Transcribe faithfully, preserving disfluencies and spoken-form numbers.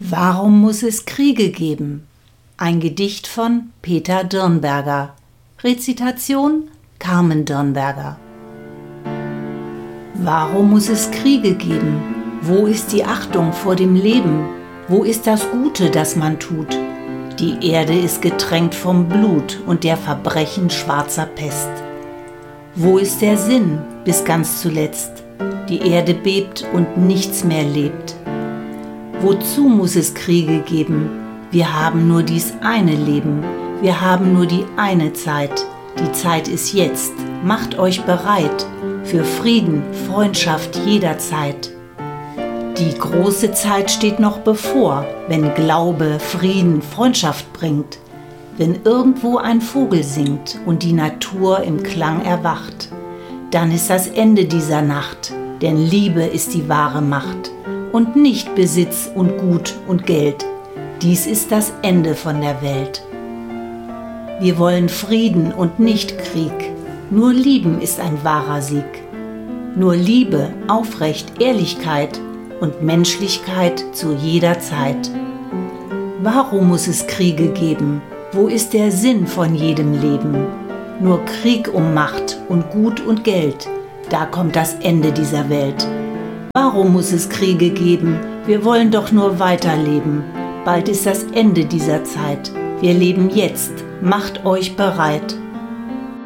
Warum muss es Kriege geben? Ein Gedicht von Peter Dirnberger. Rezitation Carmen Dirnberger. Warum muss es Kriege geben? Wo ist die Achtung vor dem Leben? Wo ist das Gute, das man tut? Die Erde ist getränkt vom Blut und der Verbrechen schwarzer Pest. Wo ist der Sinn, bis ganz zuletzt? Die Erde bebt und nichts mehr lebt. Wozu muss es Kriege geben? Wir haben nur dies eine Leben, wir haben nur die eine Zeit. Die Zeit ist jetzt, macht euch bereit für Frieden, Freundschaft jederzeit. Die große Zeit steht noch bevor, wenn Glaube, Frieden, Freundschaft bringt, wenn irgendwo ein Vogel singt und die Natur im Klang erwacht. Dann ist das Ende dieser Nacht, denn Liebe ist die wahre Macht und nicht Besitz und Gut und Geld. Dies ist das Ende von der Welt. Wir wollen Frieden und nicht Krieg. Nur Lieben ist ein wahrer Sieg. Nur Liebe, Aufrecht, Ehrlichkeit und Menschlichkeit zu jeder Zeit. Warum muss es Kriege geben? Wo ist der Sinn von jedem Leben? Nur Krieg um Macht und Gut und Geld, da kommt das Ende dieser Welt. Warum muss es Kriege geben? Wir wollen doch nur weiterleben. Bald ist das Ende dieser Zeit. Wir leben jetzt. Macht euch bereit.